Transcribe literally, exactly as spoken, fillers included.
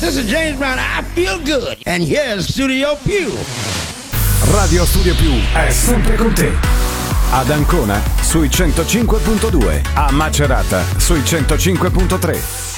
this is James Brown. I feel good. And here's Studio Più. Radio Studio Più è sempre con te. Ad Ancona sui centocinque punto due, a Macerata sui centocinque punto tre.